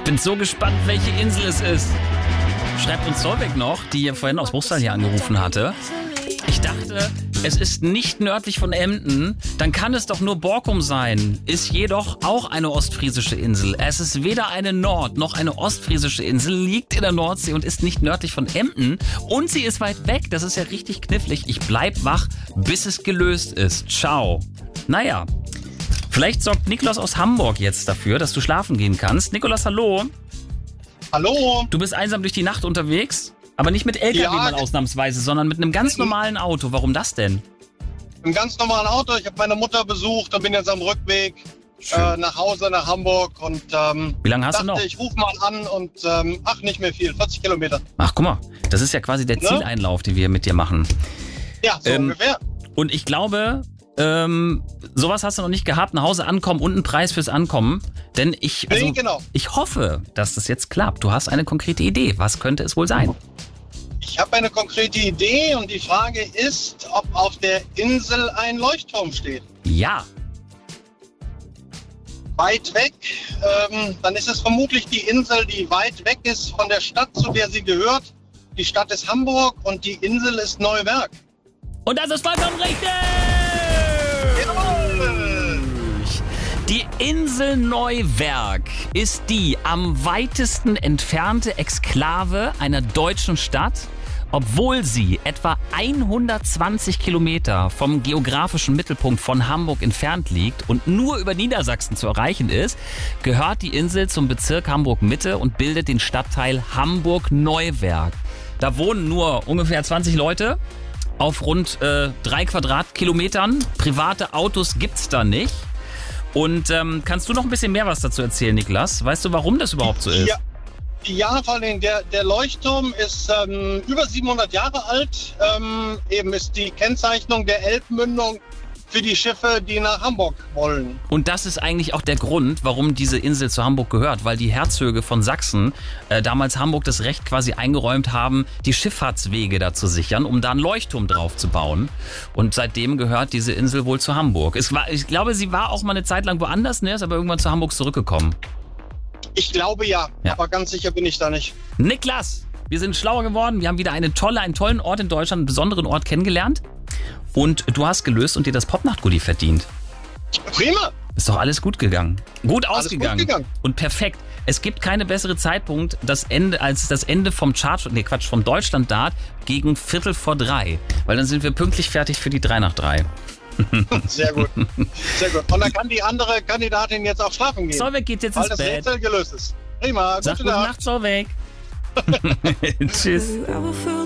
Bin so gespannt, welche Insel es ist. Schreibt uns Solveig noch, die ja vorhin aus Bruchsal hier angerufen hatte. Ich dachte, es ist nicht nördlich von Emden, dann kann es doch nur Borkum sein. Ist jedoch auch eine ostfriesische Insel. Es ist weder eine Nord- noch eine ostfriesische Insel, liegt in der Nordsee und ist nicht nördlich von Emden. Und sie ist weit weg, das ist ja richtig knifflig. Ich bleib wach, bis es gelöst ist. Ciao. Naja, vielleicht sorgt Niklas aus Hamburg jetzt dafür, dass du schlafen gehen kannst. Niklas, hallo. Hallo. Du bist einsam durch die Nacht unterwegs? Aber nicht mit LKW mal ausnahmsweise, sondern mit einem ganz normalen Auto. Warum das denn? Im ganz normalen Auto. Ich habe meine Mutter besucht und bin jetzt am Rückweg nach Hause, nach Hamburg. Und wie lange hast du noch? Ich rufe mal an und nicht mehr viel, 40 Kilometer. Ach, guck mal, das ist ja quasi der Zieleinlauf, den wir mit dir machen. Ja, so ungefähr. Und ich glaube, sowas hast du noch nicht gehabt, nach Hause ankommen und einen Preis fürs Ankommen. Denn ich hoffe, dass das jetzt klappt. Du hast eine konkrete Idee. Was könnte es wohl sein? Ich habe eine konkrete Idee und die Frage ist, ob auf der Insel ein Leuchtturm steht. Ja. Weit weg, dann ist es vermutlich die Insel, die weit weg ist von der Stadt, zu der sie gehört. Die Stadt ist Hamburg und die Insel ist Neuwerk. Und das ist vollkommen richtig! Die Insel Neuwerk ist die am weitesten entfernte Exklave einer deutschen Stadt, obwohl sie etwa 120 Kilometer vom geografischen Mittelpunkt von Hamburg entfernt liegt und nur über Niedersachsen zu erreichen ist, gehört die Insel zum Bezirk Hamburg-Mitte und bildet den Stadtteil Hamburg-Neuwerk. Da wohnen nur ungefähr 20 Leute auf rund 3 Quadratkilometern. Private Autos gibt's da nicht. Und kannst du noch ein bisschen mehr was dazu erzählen, Niklas? Weißt du, warum das überhaupt so ist? Ja, vor allem der Leuchtturm ist über 700 Jahre alt. Eben ist die Kennzeichnung der Elbmündung für die Schiffe, die nach Hamburg wollen. Und das ist eigentlich auch der Grund, warum diese Insel zu Hamburg gehört, weil die Herzöge von Sachsen damals Hamburg das Recht quasi eingeräumt haben, die Schifffahrtswege da zu sichern, um da einen Leuchtturm drauf zu bauen. Und seitdem gehört diese Insel wohl zu Hamburg. Ich glaube, sie war auch mal eine Zeit lang woanders, ist aber irgendwann zu Hamburg zurückgekommen. Ich glaube ja, aber ganz sicher bin ich da nicht. Niklas, wir sind schlauer geworden. Wir haben wieder einen tollen Ort in Deutschland, einen besonderen Ort kennengelernt. Und du hast gelöst und dir das Popnacht-Goodie verdient. Prima. Ist doch alles gut gegangen. Gut alles ausgegangen. Gut gegangen. Und perfekt. Es gibt keine bessere Zeitpunkt als das Ende vom vom Deutschland-Dart gegen 2:45. Weil dann sind wir pünktlich fertig für die 3 nach 3. Sehr gut. Sehr gut. Und dann kann die andere Kandidatin jetzt auch schlafen gehen. Solveig geht jetzt weil ins Bett. Weil das Rätsel gelöst ist. Prima. Sag gute Nacht, Solveig. Tschüss.